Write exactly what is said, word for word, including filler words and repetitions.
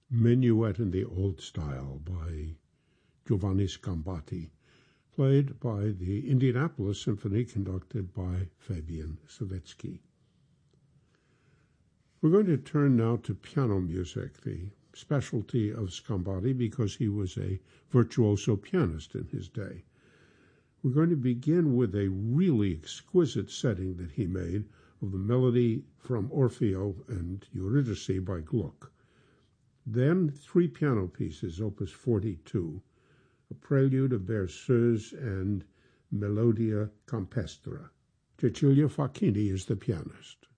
Minuet in the Old Style by Giovanni Scambati, played by the Indianapolis Symphony, conducted by Fabian Savetsky. We're going to turn now to piano music, the specialty of Scambati because he was a virtuoso pianist in his day. We're going to begin with a really exquisite setting that he made of the melody from Orfeo and Eurydice by Gluck. Then three piano pieces, opus forty-two, a prelude of Berceuse and Melodia Campestre. Cecilia Facchini is the pianist.